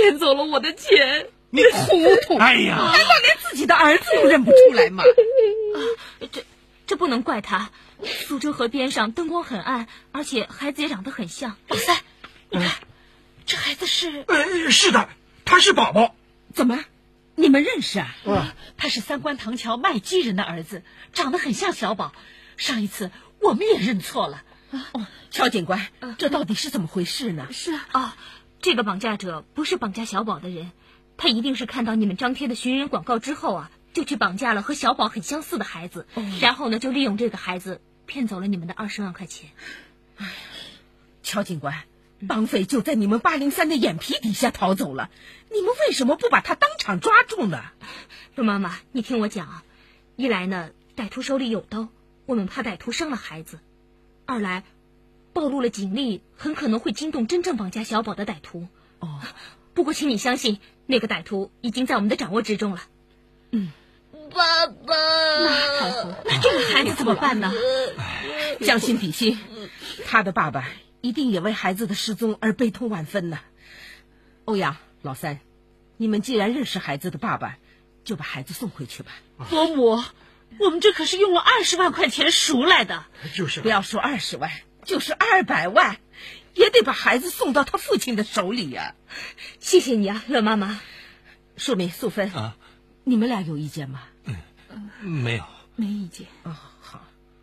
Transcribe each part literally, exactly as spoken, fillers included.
骗走了我的钱。 你糊涂！ 哎呀， 难道连自己的儿子都认不出来吗？ 啊，这这不能怪他。苏州河边上灯光很暗，而且孩子也长得很像。 老三，你看，嗯、这孩子是…… 呃，是的，他是宝宝。 怎么？你们认识啊？ 嗯，他是三官堂桥卖鸡人的儿子，长得很像小宝。上一次我们也认错了。 哦，乔警官，呃、这到底是怎么回事呢？ 是啊，哦，这个绑架者不是绑架小宝的人，他一定是看到你们张贴的寻人广告之后啊，就去绑架了和小宝很相似的孩子，嗯、然后呢，就利用这个孩子骗走了你们的二十万块钱。 哎，乔警官，绑匪就在你们八零三的眼皮底下逃走了，你们为什么不把他当场抓住呢？ 陆妈妈，你听我讲啊，一来呢，歹徒手里有刀，我们怕歹徒伤了孩子；二来，暴露了警力，很可能会惊动真正绑架小宝的歹徒。 哦， 不过请你相信，那个歹徒已经在我们的掌握之中了。 嗯， 爸爸， 那太好，那这个孩子怎么办呢？ 将心比心，他的爸爸一定也为孩子的失踪而悲痛万分呢。欧阳、老三，你们既然认识孩子的爸爸，就把孩子送回去吧。 伯母，我们这可是用了二十万块钱赎来的。 就是， 不要说二十万，就是二百万，也得把孩子送到他父亲的手里呀、啊。 谢谢你啊，乐妈妈。 树敏、素芬啊， 你们俩有意见吗？ 嗯，没有， 没意见。 哦，好。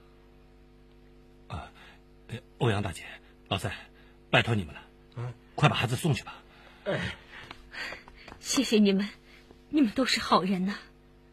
啊，欧阳大姐、老三，拜托你们了，嗯，快把孩子送去吧。 哎，谢谢你们，你们都是好人呐。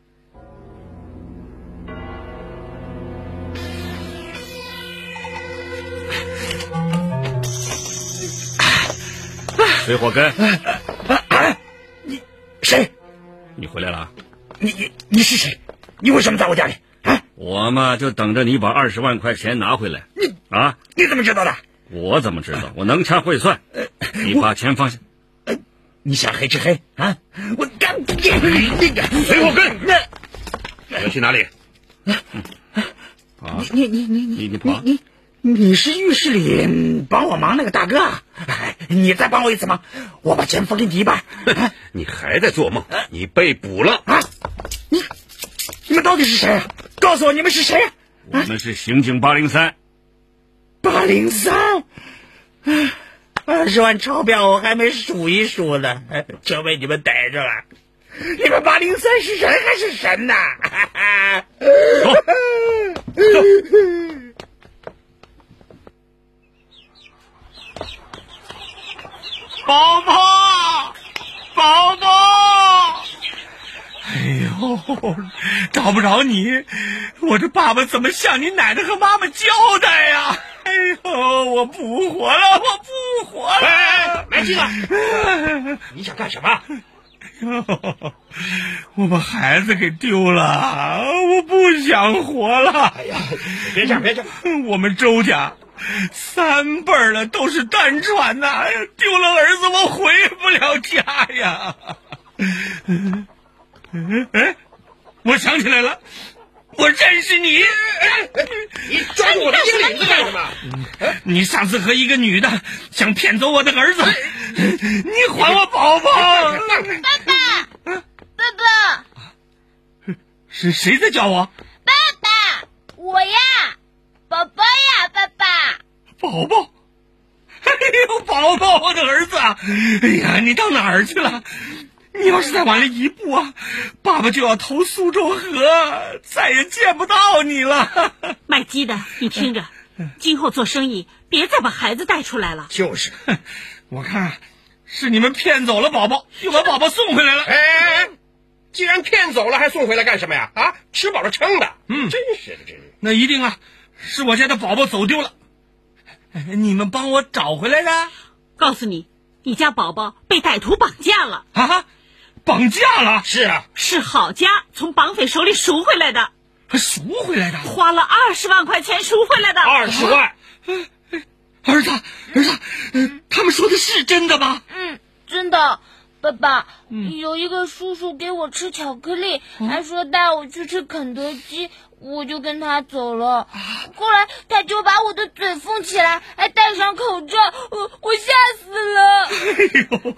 水火根， 你谁？ 你回来了？ 你你你是谁？你为什么在我家里？啊！ 我嘛就等着你把二十万块钱拿回来。 你啊？ 你怎么知道的？ 我怎么知道？我能掐会算。你把钱放下。 呃，你想黑吃黑啊？我干那个水火根，那要去哪里？ 啊！你你你你你你跑！ 你你是浴室里帮我忙那个大哥啊？哎，你再帮我一次忙，我把钱分给你一半。 啊、你还在做梦？你被捕了啊！你你们到底是谁啊？告诉我你们是谁啊？ 我们是刑警八零三。 八零三，二十万钞票我还没数一数呢，就被你们逮着了。你们八零三是人还是神呐、啊？ 走走。 宝宝，宝宝！ 哎呦，找不着你，我这爸爸怎么向你奶奶和妈妈交代呀？哎呦，我不活了，我不活了！ 哎，来劲了！你想干什么？ 哎我把孩子给丢了，我不想活了。 哎呀，别这样，别这样！ 我们周家三辈儿了都是单传呐，丢了儿子我回不了家呀。哎，我想起来了，我认识你。 你抓住我的衣领子干什么？ 你上次和一个女的想骗走我的儿子，你还我宝宝。 爸爸，爸爸， 是谁在叫我？ 爸爸，我呀，宝宝呀，爸爸。 宝宝，哎呦，宝宝，我的儿子啊！哎呀，你到哪儿去了？你要是再晚了一步啊，爸爸就要投苏州河，再也见不到你了。 卖鸡的，你听着，今后做生意别再把孩子带出来了。 就是， 我看是你们骗走了宝宝，又把宝宝送回来了。 哎哎哎，既然骗走了，还送回来干什么呀？啊，吃饱了撑的。 嗯， 真是的，真是。 那一定啊，是我家的宝宝走丢了，你们帮我找回来的。 告诉你，你家宝宝被歹徒绑架了啊！绑架了？ 是啊， 是郝家从绑匪手里赎回来的。 赎回来的？ 花了二十万块钱赎回来的。 二十万！ 儿子，儿子，呃，他们说的是真的吗？ 嗯，真的。爸爸，嗯、有一个叔叔给我吃巧克力，嗯、还说带我去吃肯德基，我就跟他走了。后来他就把我的嘴封起来，还戴上口罩，我我吓死了。 哎呦，